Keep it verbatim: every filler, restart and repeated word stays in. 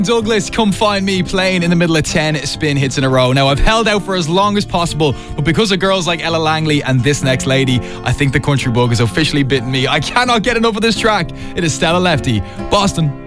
Douglas, Come Find Me, playing in the middle of ten spin hits in a row. Now, I've held out for as long as possible, but because of girls like Ella Langley and this next lady, I think the country bug has officially bitten me. I cannot get enough of this track. It is Stella Lefty, Boston.